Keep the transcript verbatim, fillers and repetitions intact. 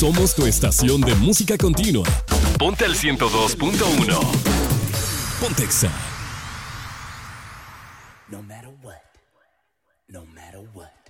Somos tu estación de música continua. Ponte al ciento dos punto uno. Pontexa. No matter what. No matter what.